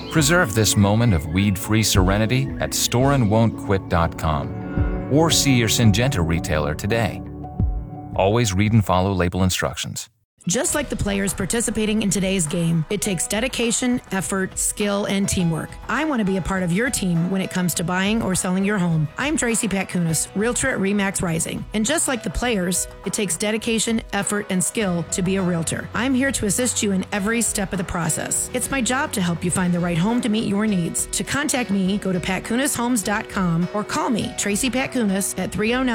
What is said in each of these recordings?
Preserve this moment of weed-free serenity at storeandwon'tquit.com or see your Syngenta retailer today. Always read and follow label instructions. Just like the players participating in today's game, it takes dedication, effort, skill, and teamwork. I want to be a part of your team when it comes to buying or selling your home. I'm Tracy Patkunas, Realtor at RE/MAX Rising. And just like the players, it takes dedication, effort, and skill to be a realtor. I'm here to assist you in every step of the process. It's my job to help you find the right home to meet your needs. To contact me, go to patkunashomes.com or call me, Tracy Patkunas, at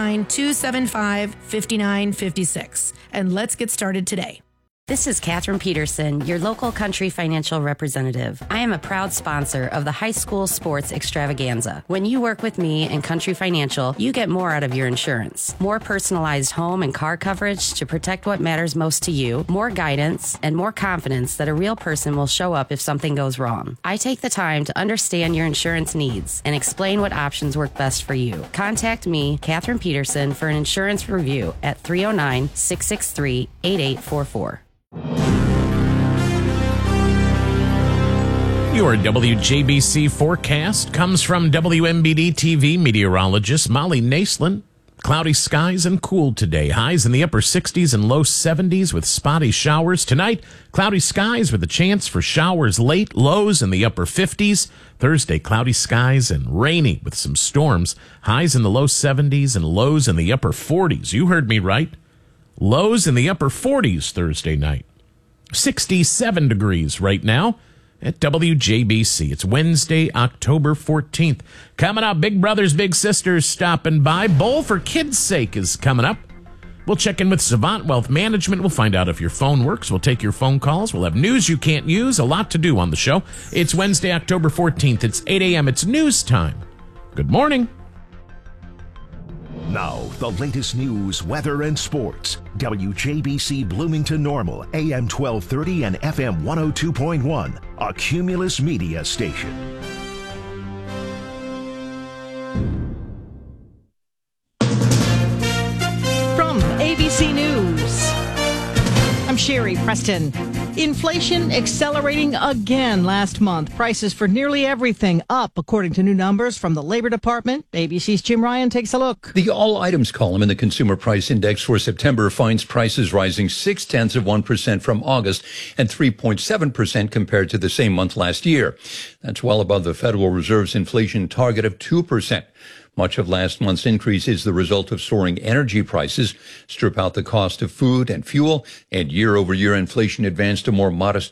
309-275-5956. And let's get started today. This is Catherine Peterson, your local country financial representative. I am a proud sponsor of the High School Sports Extravaganza. When you work with me and Country Financial, you get more out of your insurance. More personalized home and car coverage to protect what matters most to you, more guidance, and more confidence that a real person will show up if something goes wrong. I take the time to understand your insurance needs and explain what options work best for you. Contact me, Catherine Peterson, for an insurance review at 309-663-8844. Your WJBC forecast comes from WMBD TV meteorologist Molly Naslin. Cloudy skies and cool today. Highs in the upper 60s and low 70s with spotty showers. Tonight, cloudy skies with a chance for showers late. Lows in the upper 50s. Thursday, cloudy skies and rainy with some storms. Highs in the low 70s and lows in the upper 40s. You heard me right. Lows in the upper 40s Thursday night. 67 degrees right now at WJBC. It's Wednesday, October 14th. Coming up, Big Brothers, Big Sisters stopping by. Bowl for Kids' Sake is coming up. We'll check in with Savant Wealth Management. We'll find out if your phone works. We'll take your phone calls. We'll have news you can't use. A lot to do on the show. It's Wednesday, October 14th. It's 8 a.m. It's news time. Good morning. Now, the latest news, weather, and sports. WJBC Bloomington Normal, AM 1230 and FM 102.1, a Cumulus Media station. From ABC News, I'm Sherry Preston. Inflation accelerating again last month. Prices for nearly everything up, according to new numbers from the Labor Department. ABC's Jim Ryan takes a look. The all items column in the Consumer Price Index for September finds prices rising 0.6% from August and 3.7% compared to the same month last year. That's well above the Federal Reserve's inflation target of 2%. Much of last month's increase is the result of soaring energy prices. Strip out the cost of food and fuel, and year-over-year inflation advanced a more modest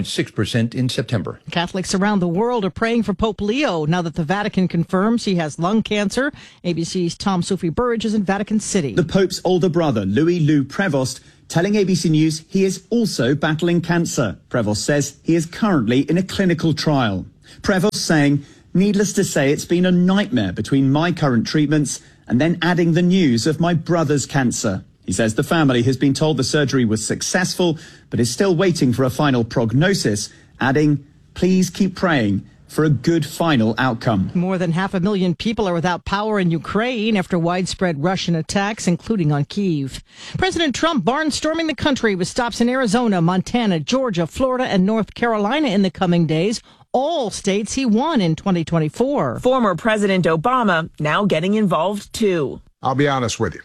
2.6% in September. Catholics around the world are praying for Pope Leo now that the Vatican confirms he has lung cancer. ABC's Tom Sophie Burridge is in Vatican City. The Pope's older brother, Louis Lou Prevost, telling ABC News he is also battling cancer. Prevost says he is currently in a clinical trial. Prevost saying, "Needless to say, it's been a nightmare between my current treatments and then adding the news of my brother's cancer." He says the family has been told the surgery was successful, but is still waiting for a final prognosis, adding, "Please keep praying for a good final outcome." More than 500,000 people are without power in Ukraine after widespread Russian attacks, including on Kyiv. President Trump barnstorming the country with stops in Arizona, Montana, Georgia, Florida, and North Carolina in the coming days. All states he won in 2024. Former President Obama now getting involved, too. I'll be honest with you.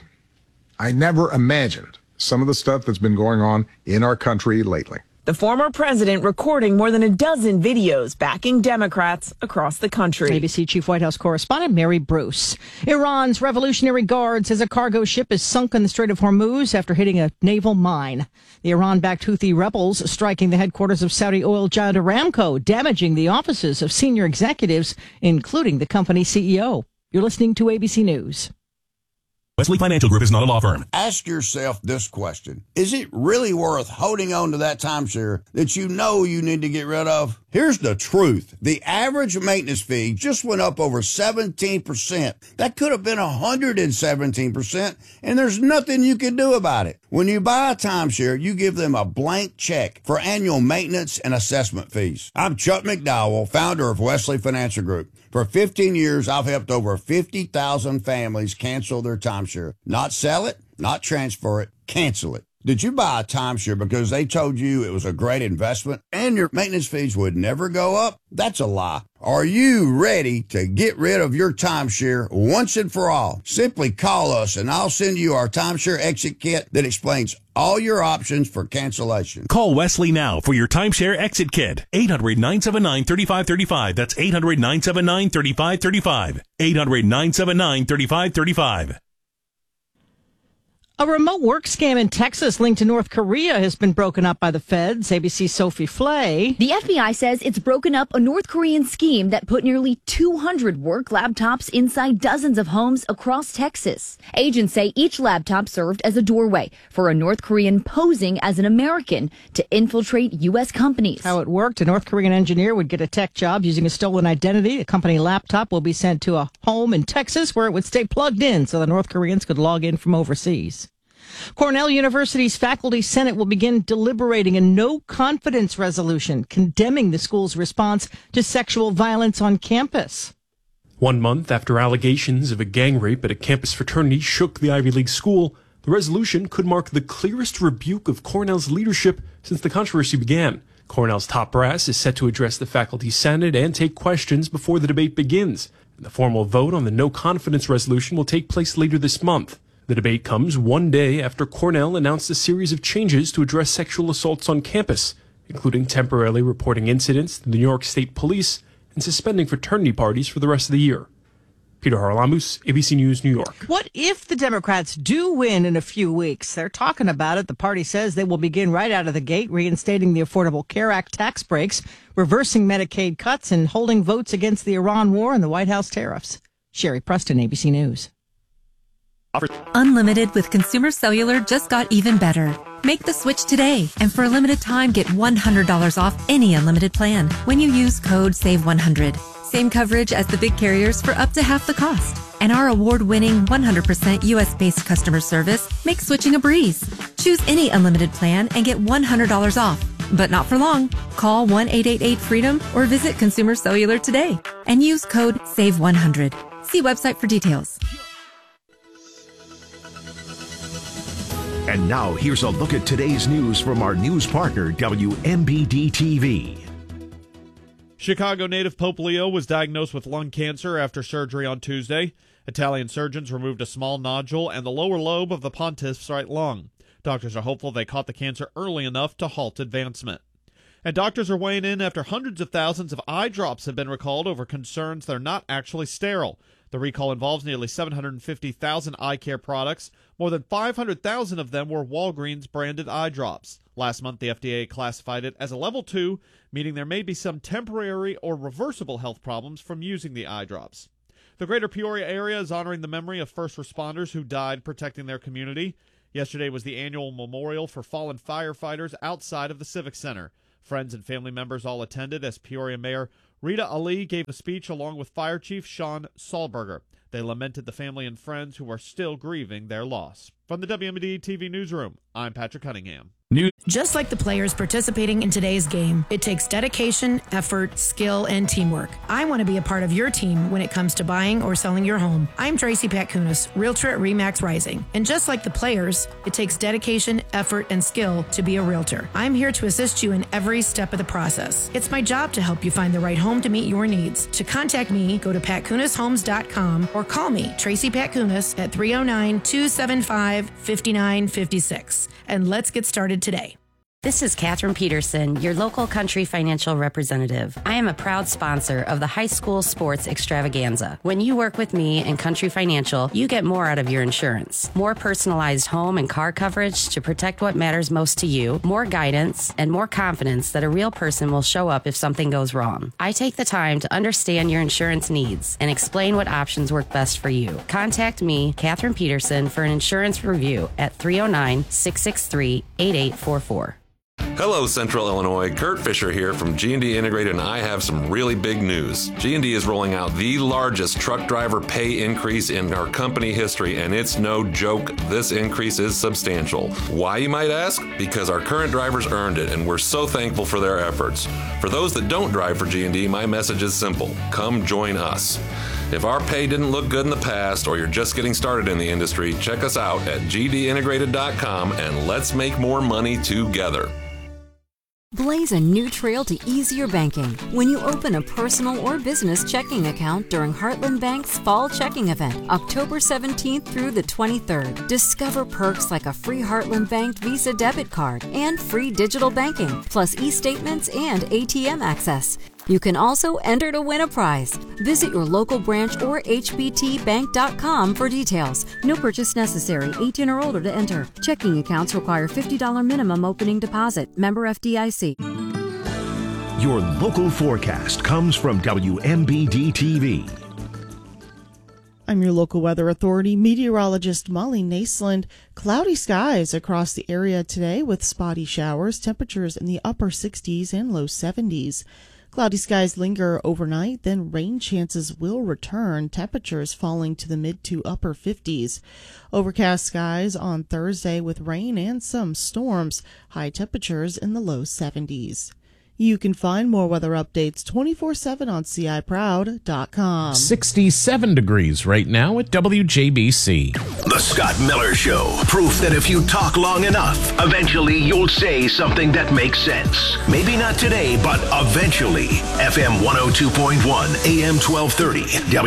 I never imagined some of the stuff that's been going on in our country lately. The former president recording more than a dozen videos backing Democrats across the country. ABC Chief White House correspondent Mary Bruce. Iran's Revolutionary Guard says a cargo ship is sunk in the Strait of Hormuz after hitting a naval mine. The Iran-backed Houthi rebels striking the headquarters of Saudi oil giant Aramco, damaging the offices of senior executives, including the company's CEO. You're listening to ABC News. Wesley Financial Group is not a law firm. Ask yourself this question. Is it really worth holding on to that timeshare that you know you need to get rid of? Here's the truth. The average maintenance fee just went up over 17%. That could have been 117%, and there's nothing you can do about it. When you buy a timeshare, you give them a blank check for annual maintenance and assessment fees. I'm Chuck McDowell, founder of Wesley Financial Group. For 15 years, I've helped over 50,000 families cancel their timeshare. Not sell it, not transfer it, cancel it. Did you buy a timeshare because they told you it was a great investment and your maintenance fees would never go up? That's a lie. Are you ready to get rid of your timeshare once and for all? Simply call us and I'll send you our timeshare exit kit that explains all your options for cancellation. Call Wesley now for your timeshare exit kit. 800-979-3535. That's 800-979-3535. 800-979-3535. A remote work scam in Texas linked to North Korea has been broken up by the feds. ABC's Sophie Flay. The FBI says it's broken up a North Korean scheme that put nearly 200 work laptops inside dozens of homes across Texas. Agents say each laptop served as a doorway for a North Korean posing as an American to infiltrate U.S. companies. How it worked, a North Korean engineer would get a tech job using a stolen identity. A company laptop will be sent to a home in Texas where it would stay plugged in so the North Koreans could log in from overseas. Cornell University's Faculty Senate will begin deliberating a no-confidence resolution condemning the school's response to sexual violence on campus. 1 month after allegations of a gang rape at a campus fraternity shook the Ivy League school, the resolution could mark the clearest rebuke of Cornell's leadership since the controversy began. Cornell's top brass is set to address the Faculty Senate and take questions before the debate begins. The formal vote on the no-confidence resolution will take place later this month. The debate comes 1 day after Cornell announced a series of changes to address sexual assaults on campus, including temporarily reporting incidents to the New York State Police and suspending fraternity parties for the rest of the year. Peter Harlamus, ABC News, New York. What if the Democrats do win in a few weeks? They're talking about it. The party says they will begin right out of the gate, reinstating the Affordable Care Act tax breaks, reversing Medicaid cuts, and holding votes against the Iran war and the White House tariffs. Sherry Preston, ABC News. Unlimited with Consumer Cellular just got even better. Make the switch today, and for a limited time, get $100 off any unlimited plan when you use code SAVE100. Same coverage as the big carriers for up to half the cost. And our award-winning 100% U.S.-based customer service makes switching a breeze. Choose any unlimited plan and get $100 off. But not for long. Call 1-888-FREEDOM or visit Consumer Cellular today and use code SAVE100. See website for details. And now, here's a look at today's news from our news partner, WMBD-TV. Chicago native Pope Leo was diagnosed with lung cancer after surgery on Tuesday. Italian surgeons removed a small nodule and the lower lobe of the pontiff's right lung. Doctors are hopeful they caught the cancer early enough to halt advancement. And doctors are weighing in after hundreds of thousands of eye drops have been recalled over concerns they're not actually sterile. The recall involves nearly 750,000 eye care products. More than 500,000 of them were Walgreens-branded eye drops. Last month, the FDA classified it as a level 2, meaning there may be some temporary or reversible health problems from using the eye drops. The greater Peoria area is honoring the memory of first responders who died protecting their community. Yesterday was the annual memorial for fallen firefighters outside of the Civic Center. Friends and family members all attended as Peoria Mayor Rita Ali gave a speech along with Fire Chief Sean Sahlberger. They lamented the family and friends who are still grieving their loss. From the WMBD-TV newsroom, I'm Patrick Cunningham. Just like the players participating in today's game, it takes dedication, effort, skill, and teamwork. I want to be a part of your team when it comes to buying or selling your home. I'm Tracy Patkunas, Realtor at RE/MAX Rising. And just like the players, it takes dedication, effort, and skill to be a realtor. I'm here to assist you in every step of the process. It's my job to help you find the right home to meet your needs. To contact me, go to patkunashomes.com or call me, Tracy Patkunas, at 309-275-5956. And let's get started today. This is Catherine Peterson, your local country financial representative. I am a proud sponsor of the High School Sports Extravaganza. When you work with me and Country Financial, you get more out of your insurance. More personalized home and car coverage to protect what matters most to you, more guidance, and more confidence that a real person will show up if something goes wrong. I take the time to understand your insurance needs and explain what options work best for you. Contact me, Catherine Peterson, for an insurance review at 309-663-8844. Hello, Central Illinois. Kurt Fisher here from G&D Integrated, and I have some really big news. G&D is rolling out the largest truck driver pay increase in our company history, and it's no joke. This increase is substantial. Why, you might ask? Because our current drivers earned it, and we're so thankful for their efforts. For those that don't drive for G&D, my message is simple. Come join us. If our pay didn't look good in the past or you're just getting started in the industry, check us out at gdintegrated.com and let's make more money together. Blaze a new trail to easier banking when you open a personal or business checking account during Heartland Bank's Fall Checking Event, October 17th through the 23rd. Discover perks like a free Heartland Bank Visa debit card and free digital banking, plus e-statements and ATM access. You can also enter to win a prize. Visit your local branch or hbtbank.com for details. No purchase necessary. 18 or older to enter. Checking accounts require $50 minimum opening deposit. Member FDIC. Your local forecast comes from WMBD TV. I'm your local weather authority meteorologist Molly Naisland. Cloudy skies across the area today with spotty showers, temperatures in the upper 60s and low 70s. Cloudy skies linger overnight, then rain chances will return, temperatures falling to the mid to upper 50s. Overcast skies on Thursday with rain and some storms, high temperatures in the low 70s. You can find more weather updates 24/7 on CIProud.com. 67 degrees right now at WJBC. The Scott Miller Show. Proof that if you talk long enough, eventually you'll say something that makes sense. Maybe not today, but eventually. FM 102.1, AM 1230,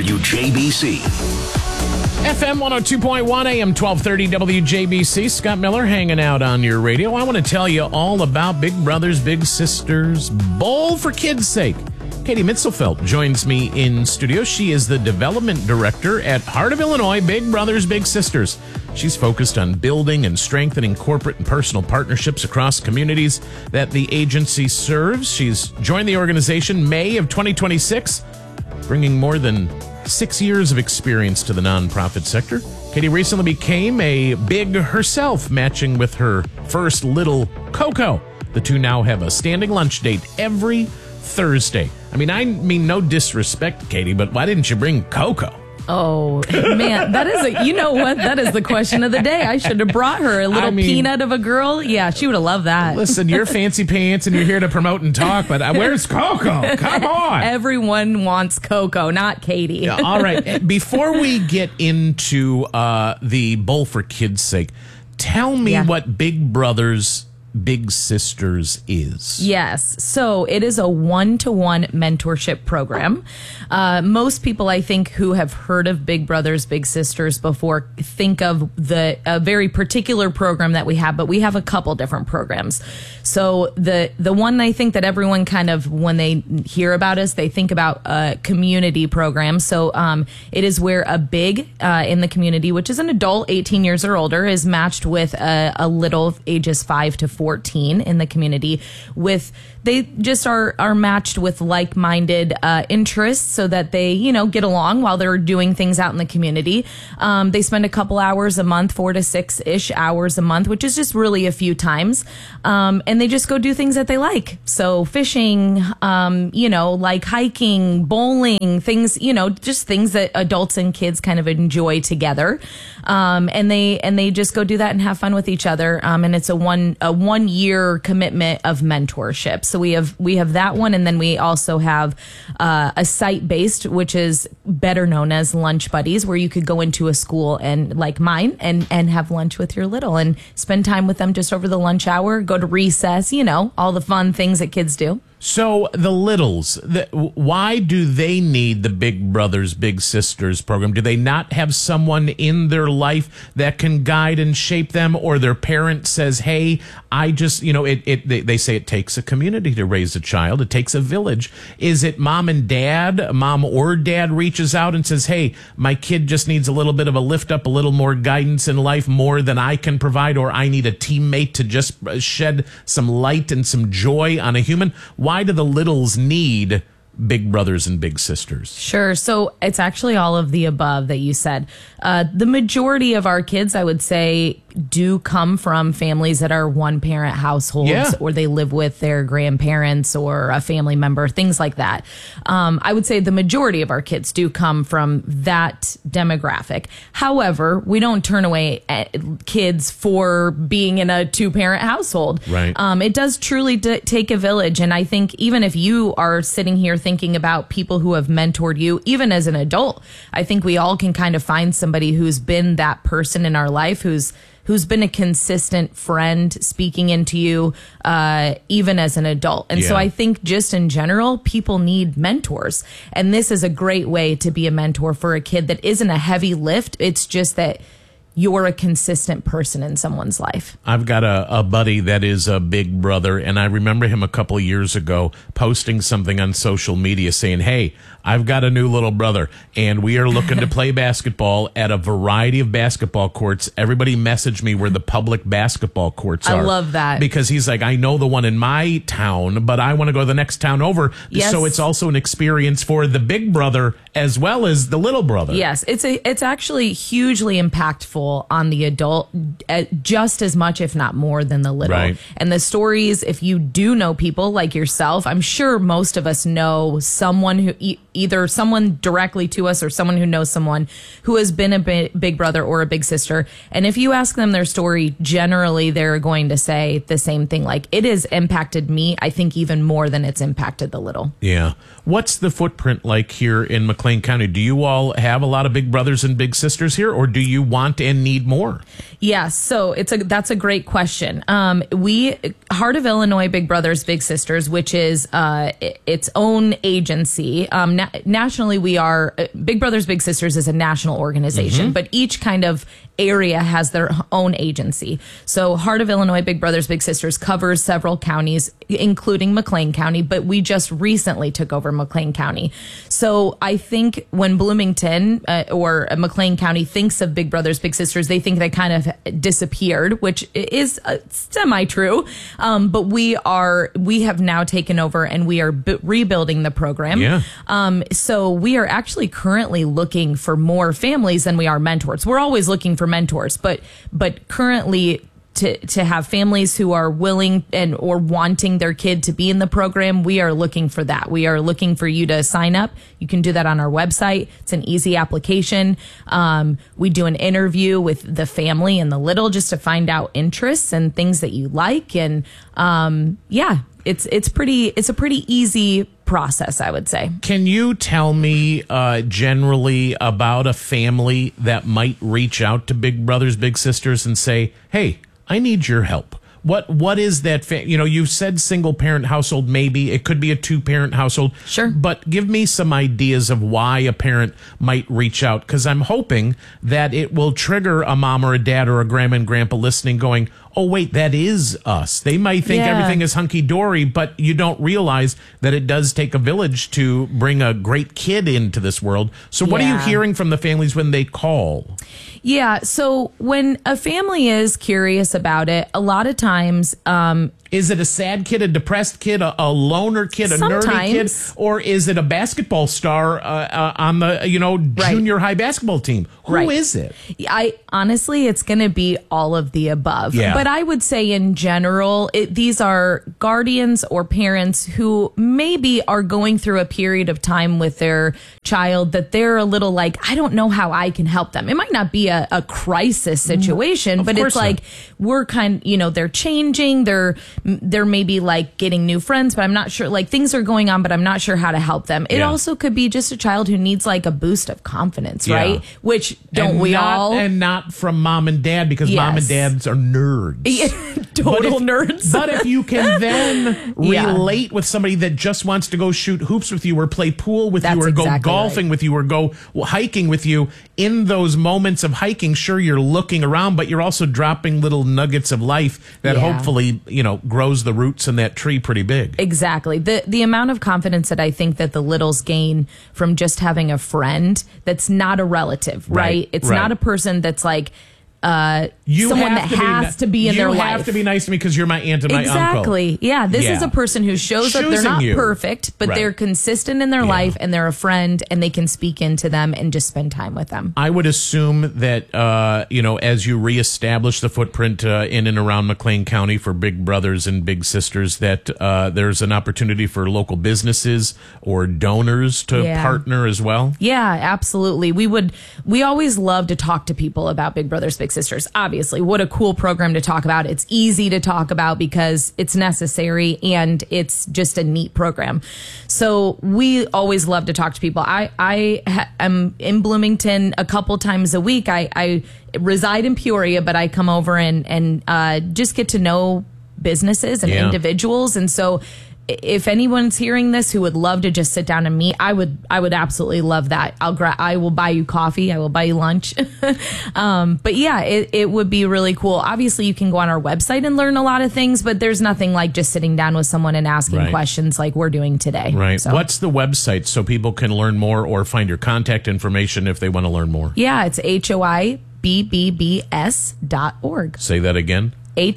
WJBC. FM 102.1, AM 1230, WJBC. Scott Miller hanging out on your radio. I want to tell you all about Big Brothers Big Sisters Bowl for Kids' Sake. Katie Mitzelfeld joins me in studio. She is the development director at Heart of Illinois Big Brothers Big Sisters. She's focused on building and strengthening corporate and personal partnerships across communities that the agency serves. She's joined the organization May of 2026, bringing more than 6 years of experience to the nonprofit sector. Katie recently became a big herself, matching with her first little Coco. The two now have a standing lunch date every Thursday. I mean no disrespect, Katie, but why didn't you bring Coco? Oh, man, that is the question of the day. I should have brought her a little peanut of a girl. Yeah, she would have loved that. Listen, you're fancy pants and you're here to promote and talk, but where's Coco? Come on. Everyone wants Coco, not Katie. Yeah, all right. Before we get into the Bowl for Kids' Sake, tell me what Big Brothers Big Sisters is. Yes. So it is a one-to-one mentorship program. Most people, I think, who have heard of Big Brothers Big Sisters before think of a very particular program that we have, but we have a couple different programs. So the one I think that everyone kind of, when they hear about us, they think about a community program. So it is where a big in the community, which is an adult 18 years or older, is matched with a little ages 5 to 14 in the community. They just are matched with like-minded interests so that they, get along while they're doing things out in the community. They spend a couple hours a month, 4 to 6-ish hours a month, which is just really a few times. And they just go do things that they like. So fishing, like hiking, bowling, things, just things that adults and kids kind of enjoy together. And they just go do that and have fun with each other. And it's a one year commitment of mentorship. So we have that one, and then we also have a site-based, which is better known as Lunch Buddies, where you could go into a school and like mine and have lunch with your little and spend time with them just over the lunch hour, go to recess, all the fun things that kids do. So the littles, why do they need the Big Brothers Big Sisters program? Do they not have someone in their life that can guide and shape them, or their parent says, hey, I just, they say it takes a community to raise a child. It takes a village. Is it mom or dad reaches out and says, hey, my kid just needs a little bit of a lift up, a little more guidance in life, more than I can provide, or I need a teammate to just shed some light and some joy on a human? Why do the littles need Big Brothers and Big Sisters? Sure. So it's actually all of the above that you said. The majority of our kids, I would say, do come from families that are one-parent households, or they live with their grandparents or a family member, things like that. I would say the majority of our kids do come from that demographic. However, we don't turn away kids for being in a two-parent household. Right. It does truly take a village, and I think even if you are sitting here thinking about people who have mentored you, even as an adult, I think we all can kind of find somebody who's been that person in our life, who's been a consistent friend speaking into you, even as an adult. And so I think just in general, people need mentors. And this is a great way to be a mentor for a kid that isn't a heavy lift. It's just that you're a consistent person in someone's life. I've got a buddy that is a big brother, and I remember him a couple of years ago posting something on social media saying, hey, I've got a new little brother, and we are looking to play basketball at a variety of basketball courts. Everybody message me where the public basketball courts are. I love that. Because he's like, I know the one in my town, but I want to go to the next town over. Yes. So it's also an experience for the big brother as well as the little brother. Yes, it's actually hugely impactful on the adult, just as much, if not more, than the little. Right. And the stories, if you do know people like yourself, I'm sure most of us know someone who either someone directly to us or someone who knows someone who has been a big brother or a big sister. And if you ask them their story, generally they're going to say the same thing. Like, it has impacted me, I think, even more than it's impacted the little. Yeah. What's the footprint like here in McLean County? Do you all have a lot of big brothers and big sisters here, or do you want and need more? Yeah, so that's a great question. We Heart of Illinois Big Brothers Big Sisters, which is its own agency. Nationally, we are Big Brothers Big Sisters is a national organization, but each kind of area has their own agency. So Heart of Illinois Big Brothers Big Sisters covers several counties, including McLean County, but we just recently took over McLean County. So I think when Bloomington or McLean County thinks of Big Brothers Big Sisters, they think they kind of disappeared, which is semi-true. But we have now taken over and we are rebuilding the program. Yeah. So we are actually currently looking for more families than we are mentors. We're always looking for mentors, but currently to have families who are willing and or wanting their kid to be in the program, we are looking for that. We are looking for you to sign up. You can do that on our website. It's an easy application. We do an interview with the family and the little just to find out interests and things that you like. And it's a pretty easy process, I would say. Can you tell me generally about a family that might reach out to Big Brothers Big Sisters and say, hey, I need your help? What is that? You said single parent household. Maybe it could be a 2-parent household. Sure. But give me some ideas of why a parent might reach out, because I'm hoping that it will trigger a mom or a dad or a grandma and grandpa listening going, oh, wait, that is us. They might think everything is hunky-dory, but you don't realize that it does take a village to bring a great kid into this world. So what are you hearing from the families when they call? Yeah, so when a family is curious about it, a lot of times... is it a sad kid, a depressed kid, a loner kid, a nerdy kid, or is it a basketball star on the junior high basketball team? Who is it? Honestly, it's going to be all of the above. Yeah. But I would say in general, these are guardians or parents who maybe are going through a period of time with their child that they're a little like, I don't know how I can help them. It might not be a crisis situation, but it's like we're they're changing, they're maybe like getting new friends, but I'm not sure, like things are going on, but I'm not sure how to help them. It also could be just a child who needs like a boost of confidence, right? Which all? And not from mom and dad, because mom and dads are nerds. Total nerds. But if you can then relate with somebody that just wants to go shoot hoops with you or play pool with you or go golfing with you or go hiking with you, in those moments of hiking, sure, you're looking around, but you're also dropping little nuggets of life that hopefully, grows the roots in that tree pretty big. Exactly. The amount of confidence that I think that the littles gain from just having a friend that's not a relative, right? It's not a person that's like someone that has to be in their life. You have to be nice to me because you're my aunt and my uncle. Exactly. Yeah. This is a person who shows that they're not perfect, but they're consistent in their life and they're a friend and they can speak into them and just spend time with them. I would assume that, as you reestablish the footprint in and around McLean County for Big Brothers and Big Sisters, that there's an opportunity for local businesses or donors to partner as well. Yeah, absolutely. We always love to talk to people about Big Brothers Big Sisters. Obviously, what a cool program to talk about. It's easy to talk about because it's necessary and it's just a neat program. So we always love to talk to people. I am in Bloomington a couple times a week. I reside in Peoria, but I come over and just get to know businesses and individuals. And so if anyone's hearing this who would love to just sit down and meet, I would absolutely love that. I will buy you coffee. I will buy you lunch. But yeah, it would be really cool. Obviously, you can go on our website and learn a lot of things, but there's nothing like just sitting down with someone and asking questions like we're doing today. Right. So. What's the website so people can learn more or find your contact information if they want to learn more? Yeah, it's HOIBBBS.org. Say that again.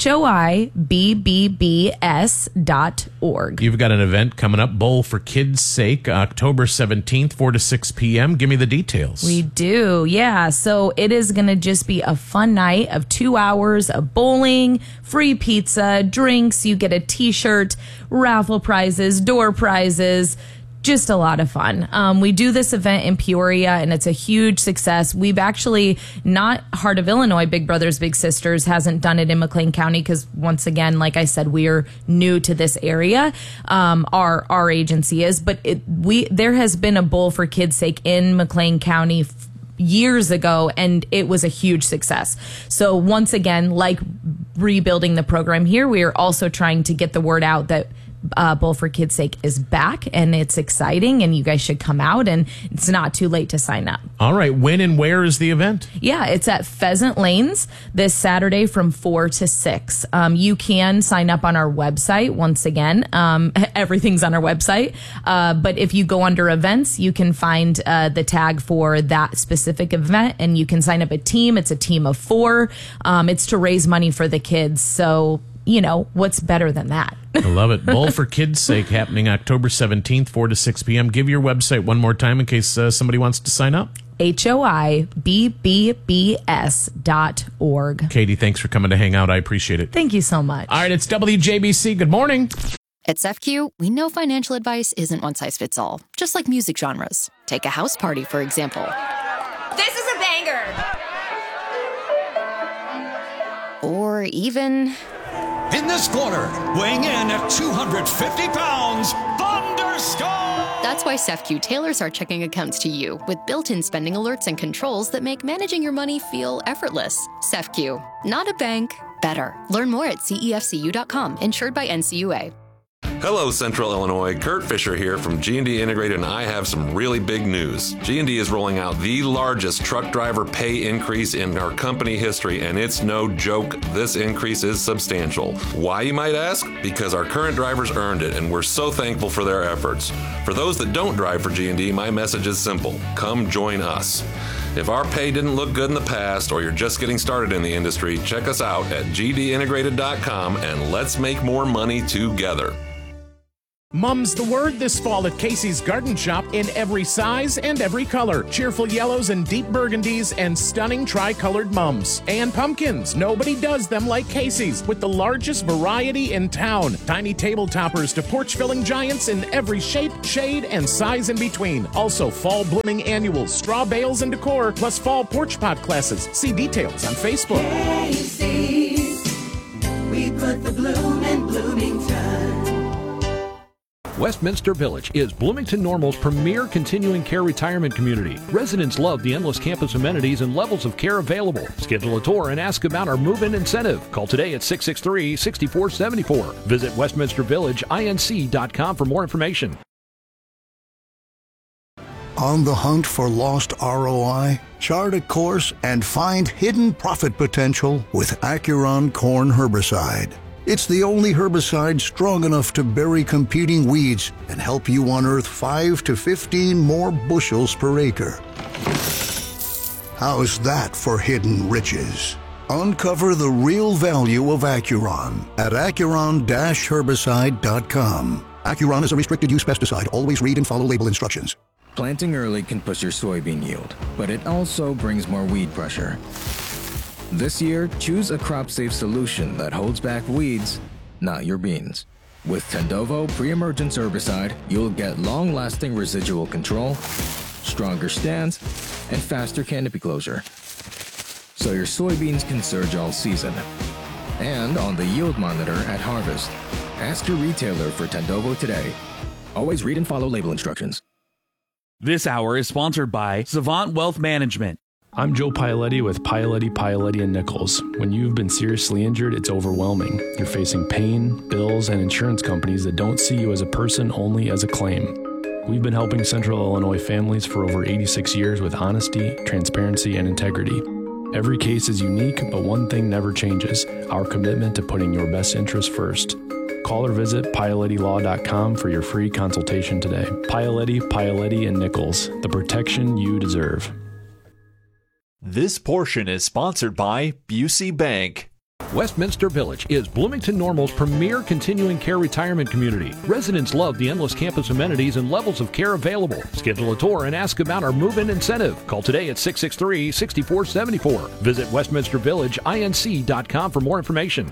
HOIBBBS.org. You've got an event coming up, Bowl for Kids' Sake, October 17th, 4 to 6 p.m. Give me the details. We do, yeah. So it is going to just be a fun night of 2 hours of bowling, free pizza, drinks. You get a T-shirt, raffle prizes, door prizes. Just a lot of fun. We do this event in Peoria, and it's a huge success. We've actually, not Heart of Illinois, Big Brothers Big Sisters hasn't done it in McLean County because, once again, like I said, we are new to this area. Our agency is, but there has been a Bowl for Kids' Sake in McLean County years ago, and it was a huge success. So once again, like rebuilding the program here, we are also trying to get the word out that Bowl for Kids' Sake is back, and it's exciting, and you guys should come out, and it's not too late to sign up. All right. When and where is the event? Yeah, it's at Pheasant Lanes this Saturday from 4 to 6. You can sign up on our website. Once again, everything's on our website. But if you go under events, you can find the tag for that specific event, and you can sign up a team. It's a team of 4. It's to raise money for the kids. So, you know, what's better than that? I love it. Bowl for Kids' Sake happening October 17th, 4 to 6 p.m. Give your website one more time in case somebody wants to sign up. HOIBBBS.org. Katie, thanks for coming to hang out. I appreciate it. Thank you so much. All right, it's WJBC. Good morning. At CEFCU, we know financial advice isn't one size fits all, just like music genres. Take a house party, for example. This is a banger! Or even... In this quarter, weighing in at 250 pounds, Thunderstorm! That's why CEFCU tailors our checking accounts to you with built-in spending alerts and controls that make managing your money feel effortless. CEFCU, not a bank, better. Learn more at CEFCU.com, insured by NCUA. Hello, Central Illinois. Kurt Fisher here from G&D Integrated, and I have some really big news. G&D is rolling out the largest truck driver pay increase in our company history, and it's no joke. This increase is substantial. Why, you might ask? Because our current drivers earned it, and we're so thankful for their efforts. For those that don't drive for G&D, my message is simple. Come join us. If our pay didn't look good in the past, or you're just getting started in the industry, check us out at gdintegrated.com, and let's make more money together. Mum's the word this fall at Casey's Garden Shop in every size and every color. Cheerful yellows and deep burgundies and stunning tri-colored mums. And pumpkins. Nobody does them like Casey's, with the largest variety in town. Tiny table toppers to porch-filling giants in every shape, shade, and size in between. Also, fall blooming annuals, straw bales and decor, plus fall porch pot classes. See details on Facebook. Casey's, we put the bloom in Bloomington. Westminster Village is Bloomington Normal's premier continuing care retirement community. Residents love the endless campus amenities and levels of care available. Schedule a tour and ask about our move-in incentive. Call today at 663-6474. Visit westminstervillageinc.com for more information. On the hunt for lost ROI? Chart a course and find hidden profit potential with Acuron Corn Herbicide. It's the only herbicide strong enough to bury competing weeds and help you unearth 5 to 15 more bushels per acre. How's that for hidden riches? Uncover the real value of Acuron at Acuron-herbicide.com. Acuron is a restricted use pesticide. Always read and follow label instructions. Planting early can push your soybean yield, but it also brings more weed pressure. This year, choose a crop-safe solution that holds back weeds, not your beans. With Tendovo pre-emergence herbicide, you'll get long-lasting residual control, stronger stands, and faster canopy closure. so your soybeans can surge all season. And on the yield monitor at harvest. Ask your retailer for Tendovo today. Always read and follow label instructions. This hour is sponsored by Savant Wealth Management. I'm Joe Paoletti with Paoletti & Nichols. When you've been seriously injured, it's overwhelming. You're facing pain, bills, and insurance companies that don't see you as a person, only as a claim. We've been helping Central Illinois families for over 86 years with honesty, transparency, and integrity. Every case is unique, but one thing never changes: our commitment to putting your best interest first. Call or visit PaolettiLaw.com for your free consultation today. Paoletti & Nichols, the protection you deserve. This portion is sponsored by Busey Bank. Westminster Village is Bloomington Normal's premier continuing care retirement community. Residents love the endless campus amenities and levels of care available. Schedule a tour and ask about our move-in incentive. Call today at 663-6474. Visit westminstervillageinc.com for more information.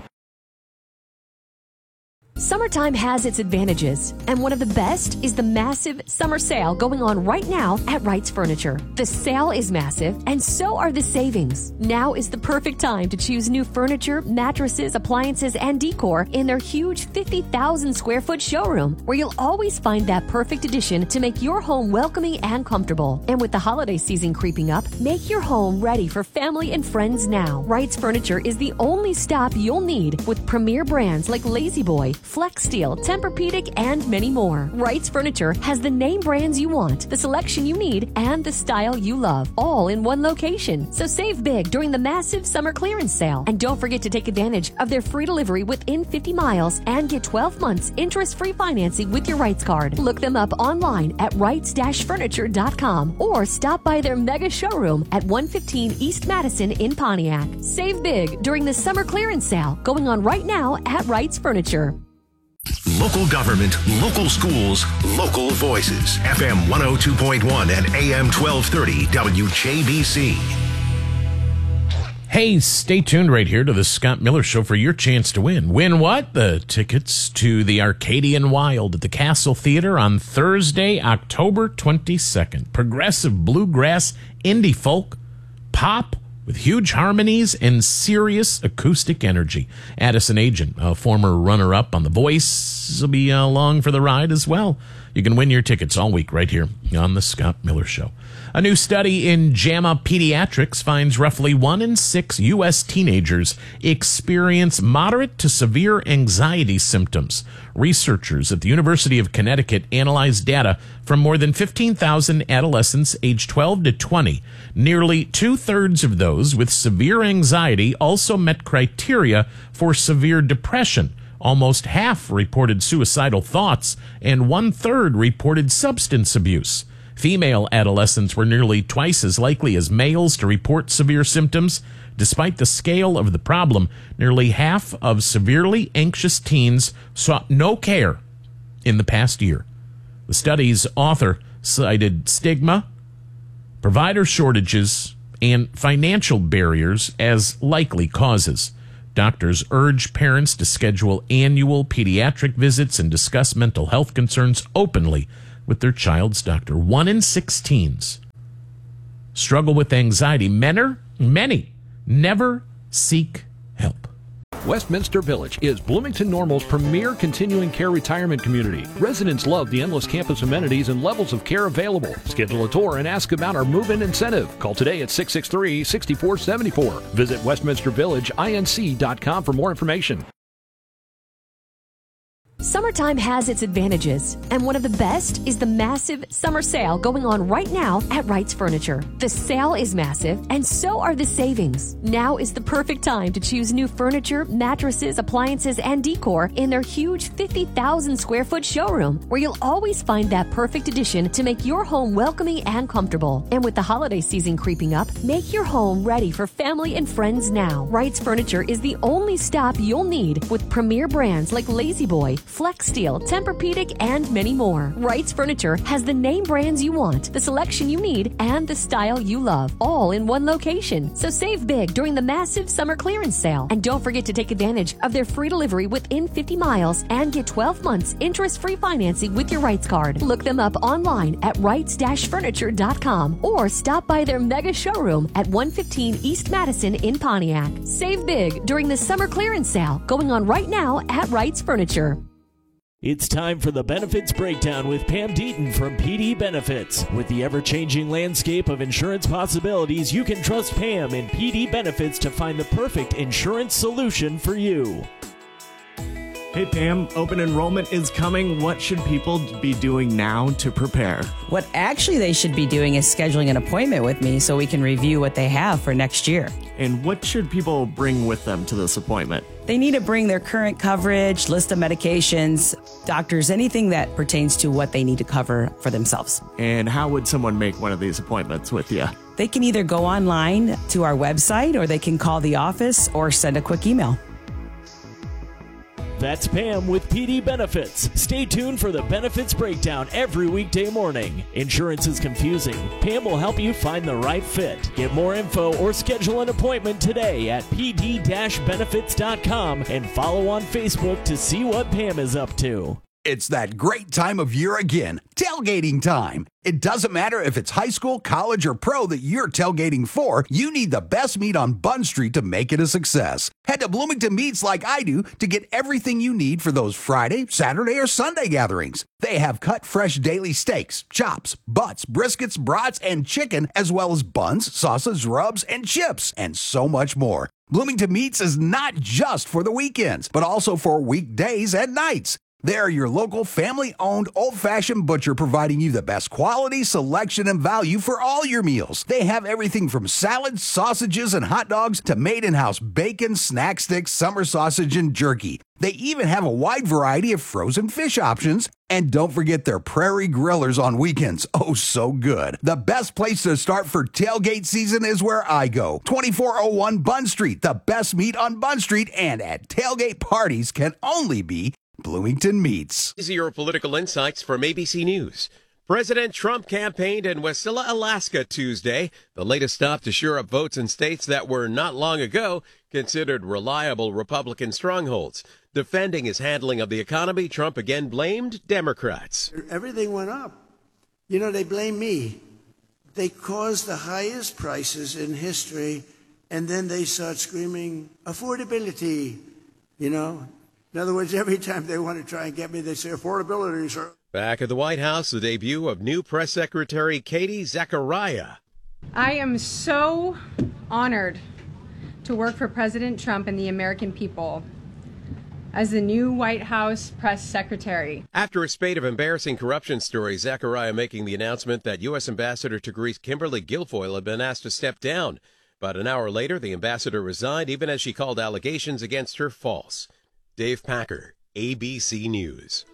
Summertime has its advantages, and one of the best is the massive summer sale going on right now at Wright's Furniture. The sale is massive, and so are the savings. Now is the perfect time to choose new furniture, mattresses, appliances, and decor in their huge 50,000 square foot showroom, where you'll always find that perfect addition to make your home welcoming and comfortable. And with the holiday season creeping up, make your home ready for family and friends now. Wright's Furniture is the only stop you'll need, with premier brands like Lazy Boy, Flex Steel, Tempur-Pedic, and many more. Wright's Furniture has the name brands you want, the selection you need, and the style you love, all in one location. So save big during the massive summer clearance sale. And don't forget to take advantage of their free delivery within 50 miles and get 12 months interest-free financing with your Wright's card. Look them up online at wrights-furniture.com or stop by their mega showroom at 115 East Madison in Pontiac. Save big during the summer clearance sale going on right now at Wright's Furniture. Local government, local schools, local voices. FM 102.1 and AM 1230 WJBC. Hey, stay tuned right here to the Scott Miller Show for your chance to win. Win what? The tickets to the Arcadian Wild at the Castle Theater on Thursday, October 22nd. Progressive bluegrass, indie folk, pop, with huge harmonies and serious acoustic energy. Addison Agent, a former runner-up on The Voice, will be along for the ride as well. You can win your tickets all week right here on The Scott Miller Show. A new study in JAMA Pediatrics finds roughly 1 in 6 U.S. teenagers experience moderate to severe anxiety symptoms. Researchers at the University of Connecticut analyzed data from more than 15,000 adolescents aged 12 to 20. Nearly 2/3 of those with severe anxiety also met criteria for severe depression. Almost half reported suicidal thoughts, and 1/3 reported substance abuse. Female adolescents were nearly twice as likely as males to report severe symptoms. Despite the scale of the problem, nearly half of severely anxious teens sought no care in the past year. The study's author cited stigma, provider shortages, and financial barriers as likely causes. Doctors urge parents to schedule annual pediatric visits and discuss mental health concerns openly with their child's doctor. 1 in 6 teens struggle with anxiety. Many never seek help. Westminster Village is Bloomington Normal's premier continuing care retirement community. Residents love the endless campus amenities and levels of care available. Schedule a tour and ask about our move-in incentive. Call today at 663-6474. Visit westminstervillageinc.com for more information. Summertime has its advantages, and one of the best is the massive summer sale going on right now at Wright's Furniture. The sale is massive, and so are the savings. Now is the perfect time to choose new furniture, mattresses, appliances, and decor in their huge 50,000 square foot showroom, where you'll always find that perfect addition to make your home welcoming and comfortable. And with the holiday season creeping up, make your home ready for family and friends now. Wright's Furniture is the only stop you'll need, with premier brands like Lazy Boy, Flex Steel, Tempur-Pedic, and many more. Wright's Furniture has the name brands you want, the selection you need, and the style you love, all in one location. So save big during the massive summer clearance sale. And don't forget to take advantage of their free delivery within 50 miles and get 12 months interest-free financing with your Wrights card. Look them up online at wrights-furniture.com or stop by their mega showroom at 115 East Madison in Pontiac. Save big during the summer clearance sale going on right now at Wrights Furniture. It's time for the Benefits Breakdown with Pam Deaton from PD Benefits. With the ever-changing landscape of insurance possibilities, you can trust Pam and PD Benefits to find the perfect insurance solution for you. Hey Pam, open enrollment is coming. What should people be doing now to prepare? What actually they should be doing is scheduling an appointment with me so we can review what they have for next year. And what should people bring with them to this appointment? They need to bring their current coverage, list of medications, doctors, anything that pertains to what they need to cover for themselves. And how would someone make one of these appointments with you? They can either go online to our website or they can call the office or send a quick email. That's Pam with PD Benefits. Stay tuned for the Benefits Breakdown every weekday morning. Insurance is confusing. Pam will help you find the right fit. Get more info or schedule an appointment today at pd-benefits.com and follow on Facebook to see what Pam is up to. It's that great time of year again, tailgating time. It doesn't matter if it's high school, college, or pro that you're tailgating for, you need the best meat on Bunn Street to make it a success. Head to Bloomington Meats like I do to get everything you need for those Friday, Saturday, or Sunday gatherings. They have cut fresh daily steaks, chops, butts, briskets, brats, and chicken, as well as buns, sauces, rubs, and chips, and so much more. Bloomington Meats is not just for the weekends, but also for weekdays and nights. They're your local family-owned old-fashioned butcher providing you the best quality, selection, and value for all your meals. They have everything from salads, sausages, and hot dogs to made-in-house bacon, snack sticks, summer sausage, and jerky. They even have a wide variety of frozen fish options. And don't forget their prairie grillers on weekends. Oh, so good. The best place to start for tailgate season is where I go. 2401 Bunn Street. The best meat on Bunn Street and at tailgate parties can only be Bloomington Meats. These are your political insights from ABC News. President Trump campaigned in Wasilla, Alaska Tuesday, the latest stop to shore up votes in states that were not long ago considered reliable Republican strongholds. Defending his handling of the economy, Trump again blamed Democrats. Everything went up. You know, they blame me. They caused the highest prices in history, and then they start screaming, affordability, you know. In other words, every time they want to try and get me, they say affordability, sir. Back at the White House, the debut of new press secretary Katie Zachariah. I am so honored to work for President Trump and the American people as the new White House press secretary. After a spate of embarrassing corruption stories, Zachariah making the announcement that U.S. Ambassador to Greece Kimberly Guilfoyle had been asked to step down. But an hour later, the ambassador resigned, even as she called allegations against her false. Dave Packer, ABC News.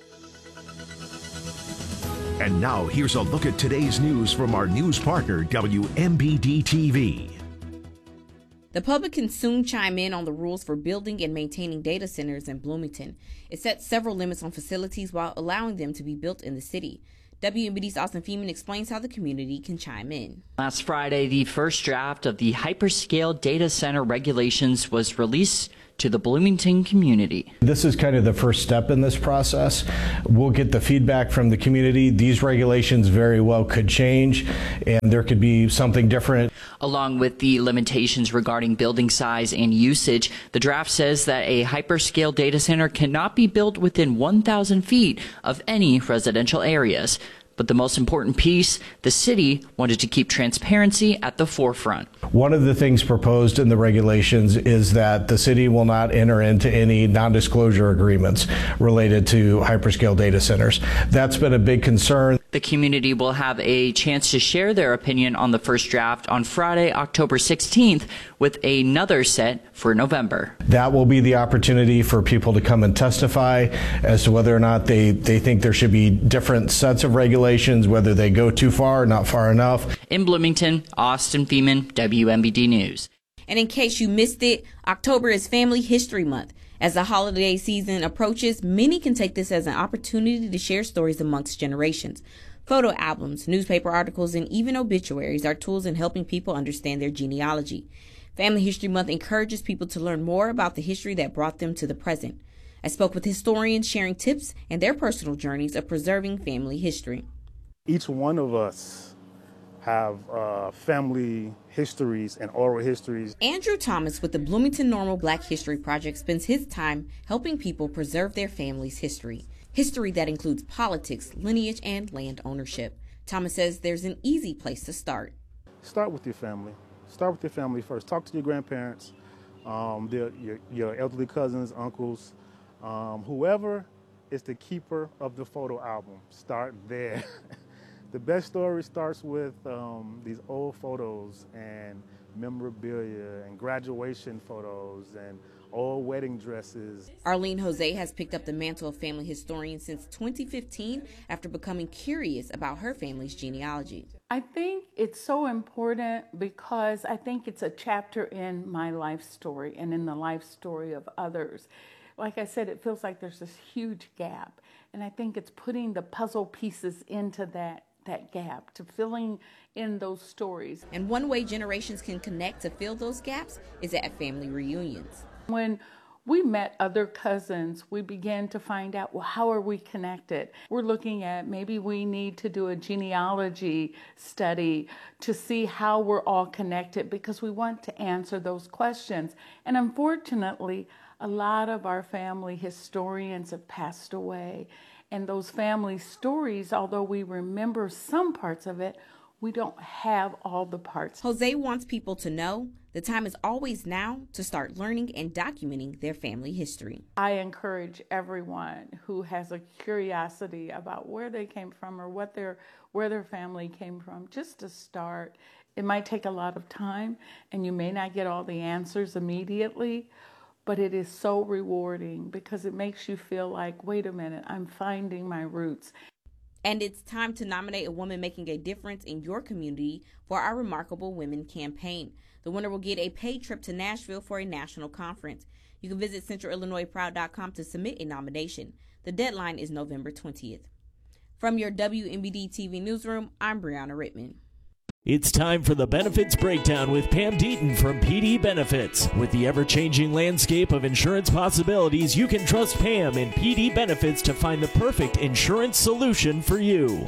And now here's a look at today's news from our news partner, WMBD-TV. The public can soon chime in on the rules for building and maintaining data centers in Bloomington. It sets several limits on facilities while allowing them to be built in the city. WMBD's Austin Feeman explains how the community can chime in. Last Friday, the first draft of the hyperscale data center regulations was released to the Bloomington community. This is kind of the first step in this process. We'll get the feedback from the community. These regulations very well could change, and there could be something different. Along with the limitations regarding building size and usage, the draft says that a hyperscale data center cannot be built within 1,000 feet of any residential areas. But the most important piece, the city wanted to keep transparency at the forefront. One of the things proposed in the regulations is that the city will not enter into any non-disclosure agreements related to hyperscale data centers. That's been a big concern. The community will have a chance to share their opinion on the first draft on Friday, October 16th, with another set for November. That will be the opportunity for people to come and testify as to whether or not they think there should be different sets of regulations, whether they go too far or not far enough. In Bloomington, Austin Feeman, WMBD News. And in case you missed it, October is Family History Month. As the holiday season approaches, many can take this as an opportunity to share stories amongst generations. Photo albums, newspaper articles, and even obituaries are tools in helping people understand their genealogy. Family History Month encourages people to learn more about the history that brought them to the present. I spoke with historians sharing tips and their personal journeys of preserving family history. Each one of us have family histories and oral histories. Andrew Thomas with the Bloomington Normal Black History Project spends his time helping people preserve their family's history. History that includes politics, lineage, and land ownership. Thomas says there's an easy place to start. Start with your family. Start with your family first. Talk to your grandparents, your elderly cousins, uncles, whoever is the keeper of the photo album. Start there. The best story starts with these old photos and memorabilia and graduation photos and old wedding dresses. Arlene Jose has picked up the mantle of family historian since 2015 after becoming curious about her family's genealogy. I think it's so important because I think it's a chapter in my life story and in the life story of others. Like I said, it feels like there's this huge gap, and I think it's putting the puzzle pieces into that gap, to filling in those stories. And one way generations can connect to fill those gaps is at family reunions. When we met other cousins, we began to find out, well, how are we connected? We're looking at maybe we need to do a genealogy study to see how we're all connected because we want to answer those questions. And unfortunately, a lot of our family historians have passed away. And those family stories, although we remember some parts of it, we don't have all the parts. Jose wants people to know the time is always now to start learning and documenting their family history. I encourage everyone who has a curiosity about where they came from or where their family came from, just to start. It might take a lot of time, and you may not get all the answers immediately, but it is so rewarding because it makes you feel like, wait a minute, I'm finding my roots. And it's time to nominate a woman making a difference in your community for our Remarkable Women campaign. The winner will get a paid trip to Nashville for a national conference. You can visit CentralIllinoisProud.com to submit a nomination. The deadline is November 20th. From your WMBD TV newsroom, I'm Brianna Rittman. It's time for the Benefits Breakdown with Pam Deaton from PD Benefits. With the ever-changing landscape of insurance possibilities, you can trust Pam and PD Benefits to find the perfect insurance solution for you.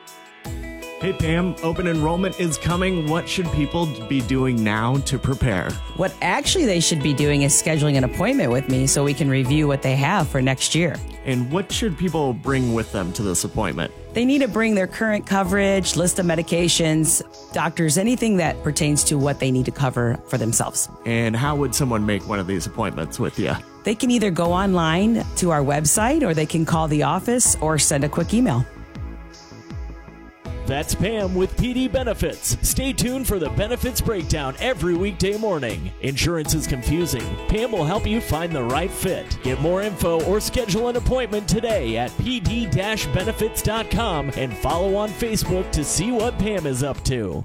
Hey Pam, open enrollment is coming. What should people be doing now to prepare? What actually they should be doing is scheduling an appointment with me so we can review what they have for next year. And what should people bring with them to this appointment? They need to bring their current coverage, list of medications, doctors, anything that pertains to what they need to cover for themselves. And how would someone make one of these appointments with you? They can either go online to our website or they can call the office or send a quick email. That's Pam with PD Benefits. Stay tuned for the Benefits Breakdown every weekday morning. Insurance is confusing. Pam will help you find the right fit. Get more info or schedule an appointment today at pd-benefits.com and follow on Facebook to see what Pam is up to.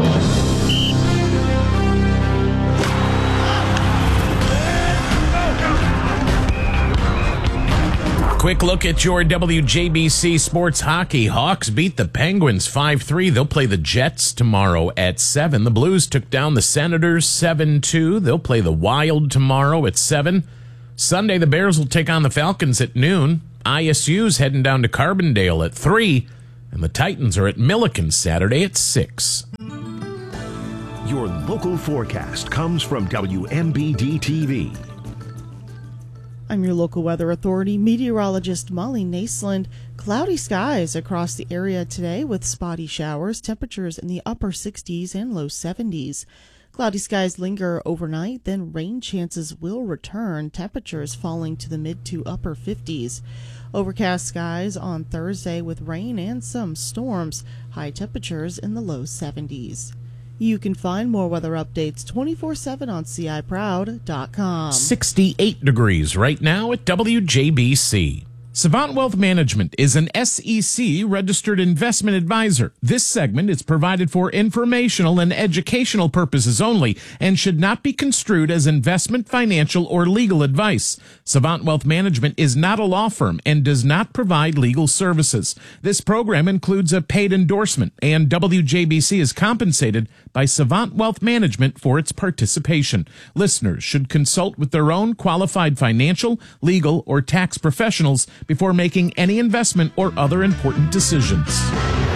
Quick look at your WJBC sports hockey. Hawks beat the Penguins 5-3. They'll play the Jets tomorrow at 7. The Blues took down the Senators 7-2. They'll play the Wild tomorrow at 7. Sunday, the Bears will take on the Falcons at noon. ISU's heading down to Carbondale at 3. And the Titans are at Milliken Saturday at 6. Your local forecast comes from WMBD TV. I'm your local weather authority, meteorologist Molly Naisland. Cloudy skies across the area today with spotty showers, temperatures in the upper 60s and low 70s. Cloudy skies linger overnight, then rain chances will return, temperatures falling to the mid to upper 50s. Overcast skies on Thursday with rain and some storms, high temperatures in the low 70s. You can find more weather updates 24/7 on CIProud.com. 68 degrees right now at WJBC. Savant Wealth Management is an SEC registered investment advisor. This segment is provided for informational and educational purposes only and should not be construed as investment, financial, or legal advice. Savant Wealth Management is not a law firm and does not provide legal services. This program includes a paid endorsement, and WJBC is compensated by Savant Wealth Management for its participation. Listeners should consult with their own qualified financial, legal, or tax professionals before making any investment or other important decisions.